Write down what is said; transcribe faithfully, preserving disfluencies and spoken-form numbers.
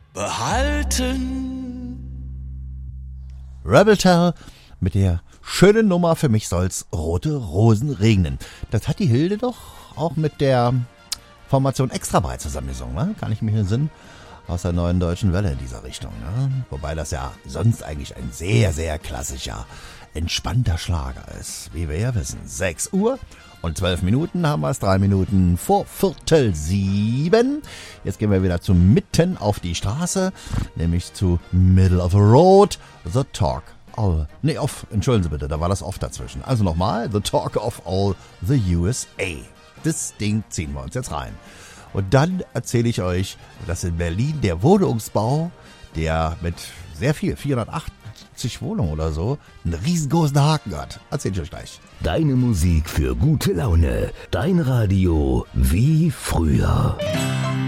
behalten. Rebel mit der schönen Nummer Für mich soll's rote Rosen regnen. Das hat die Hilde doch auch mit der Formation Extrabreit zusammengesungen, ne? Kann ich mich entsinnen. Aus der Neuen Deutschen Welle in dieser Richtung, ne? Wobei das ja sonst eigentlich ein sehr, sehr klassischer, entspannter Schlager ist. Wie wir ja wissen. sechs Uhr und zwölf Minuten haben wir es. drei Minuten vor Viertel sieben. Jetzt gehen wir wieder zu mitten auf die Straße, nämlich zu Middle of the Road, The Talk All. Nee, off, entschuldigen Sie bitte, da war das off dazwischen. Also nochmal, The Talk of All the U S A. Das Ding ziehen wir uns jetzt rein. Und dann erzähle ich euch, dass in Berlin der Wohnungsbau, der mit sehr viel, vierhundertachtzig Wohnungen oder so, einen riesengroßen Haken hat. Erzähle ich euch gleich. Deine Musik für gute Laune. Dein Radio wie früher.